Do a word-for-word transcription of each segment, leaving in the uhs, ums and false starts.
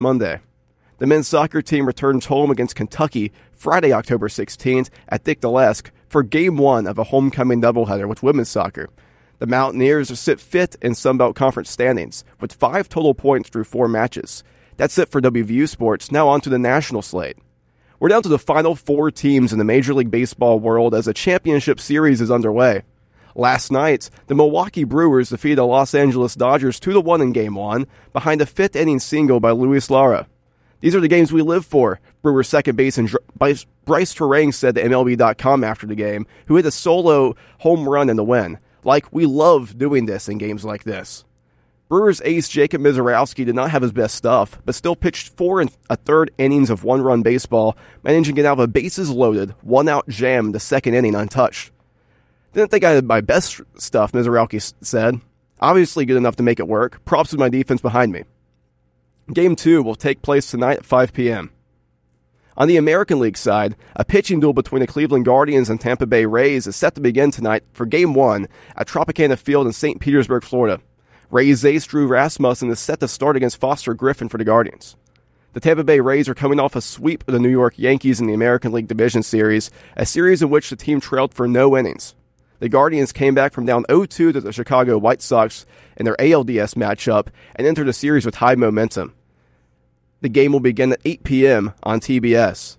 Monday. The men's soccer team returns home against Kentucky Friday, October sixteenth at Dick Dalesk for Game one of a homecoming doubleheader with women's soccer. The Mountaineers sit fifth in Sunbelt Conference standings with five total points through four matches. That's it for W V U Sports. Now on to the national slate. We're down to the final four teams in the Major League Baseball world as a championship series is underway. Last night, the Milwaukee Brewers defeated the Los Angeles Dodgers two to one in Game one behind a fifth-inning single by Luis Lara. These are the games we live for, Brewers second baseman Bryce Turang said to M L B dot com after the game, who hit a solo home run in the win. Like, we love doing this in games like this. Brewers ace Jacob Misiorowski did not have his best stuff, but still pitched four and a third innings of one-run baseball, managing to get out of a bases-loaded, one-out jam the second inning untouched. Didn't think I had my best stuff, Misiorowski said. Obviously good enough to make it work. Props to my defense behind me. Game two will take place tonight at five p.m. On the American League side, a pitching duel between the Cleveland Guardians and Tampa Bay Rays is set to begin tonight for Game one at Tropicana Field in Saint Petersburg, Florida. Rays ace Drew Rasmussen is set to start against Foster Griffin for the Guardians. The Tampa Bay Rays are coming off a sweep of the New York Yankees in the American League Division Series, a series in which the team trailed for no innings. The Guardians came back from down oh two to the Chicago White Sox in their A L D S matchup and entered the series with high momentum. The game will begin at eight p.m. on T B S.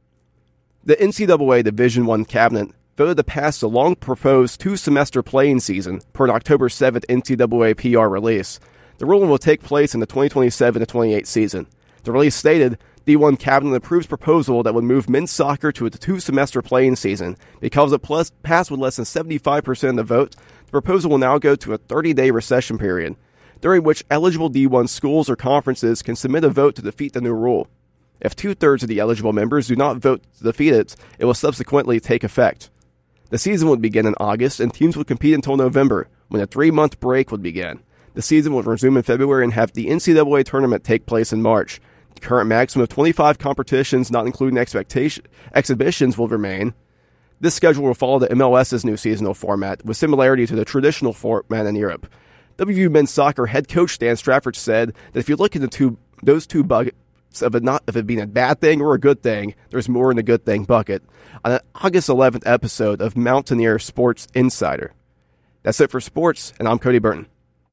The N C double A Division I Cabinet voted to pass the long-proposed two-semester playing season per an October seventh N C double A P R release. The ruling will take place in the twenty twenty-seven to twenty-eight season. The release stated, D one Cabinet approves proposal that would move men's soccer to a two-semester playing season. Because it plus passed with less than seventy-five percent of the vote, the proposal will now go to a thirty-day recession period, during which eligible D one schools or conferences can submit a vote to defeat the new rule. If two-thirds of the eligible members do not vote to defeat it, it will subsequently take effect. The season would begin in August, and teams would compete until November, when a three-month break would begin. The season would resume in February and have the N C double A tournament take place in March. The current maximum of twenty-five competitions, not including expectation, exhibitions, will remain. This schedule will follow the M L S's new seasonal format, with similarity to the traditional format in Europe. W V U men's soccer head coach Dan Strafford said that if you look into two, those two buckets of it not if it being a bad thing or a good thing, there's more in the good thing bucket on an August eleventh episode of Mountaineer Sports Insider. That's it for sports, and I'm Cody Burton.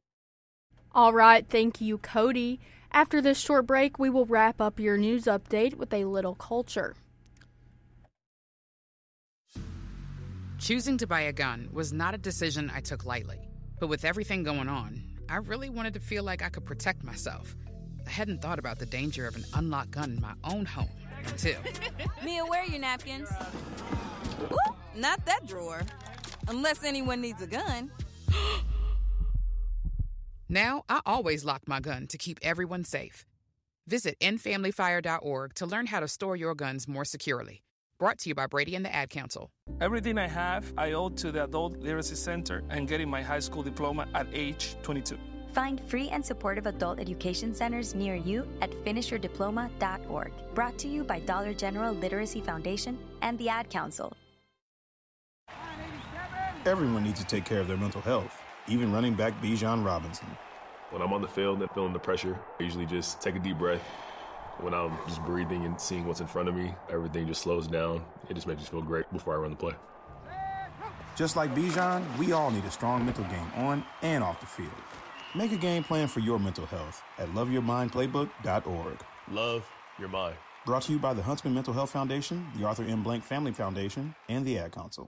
All right, thank you, Cody. After this short break, we will wrap up your news update with a little culture. Choosing to buy a gun was not a decision I took lightly. But with everything going on, I really wanted to feel like I could protect myself. I hadn't thought about the danger of an unlocked gun in my own home until... Mia, where are your napkins? Ooh, not that drawer. Unless anyone needs a gun. Now, I always lock my gun to keep everyone safe. Visit end family fire dot org to learn how to store your guns more securely. Brought to you by Brady and the Ad Council. Everything I have, I owe to the Adult Literacy Center and getting my high school diploma at age twenty-two. Find free and supportive adult education centers near you at finish your diploma dot org. Brought to you by Dollar General Literacy Foundation and the Ad Council. Everyone needs to take care of their mental health, even running back Bijan Robinson. When I'm on the field and feeling the pressure, I usually just take a deep breath. When I'm just breathing and seeing what's in front of me, everything just slows down. It just makes me feel great before I run the play. Just like Bijan, we all need a strong mental game on and off the field. Make a game plan for your mental health at love your mind playbook dot org. Love your mind. Brought to you by the Huntsman Mental Health Foundation, the Arthur M. Blank Family Foundation, and the Ad Council.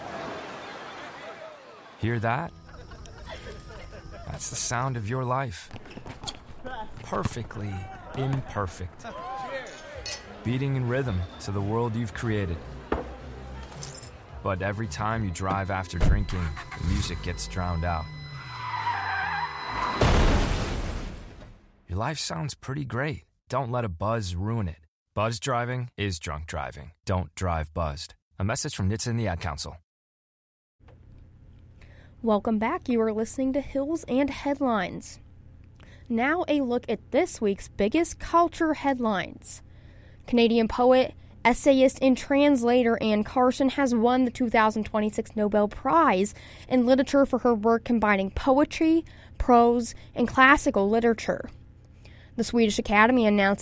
Hear that? That's the sound of your life. Perfectly imperfect. Beating in rhythm to the world you've created. But every time you drive after drinking, the music gets drowned out. Your life sounds pretty great. Don't let a buzz ruin it. Buzz driving is drunk driving. Don't drive buzzed. A message from N H T S A and the Ad Council. Welcome back. You are listening to Hills and Headlines. Now a look at this week's biggest culture headlines. Canadian poet, essayist, and translator Anne Carson has won the two thousand twenty-six Nobel Prize in Literature for her work combining poetry, prose, and classical literature. The Swedish Academy announced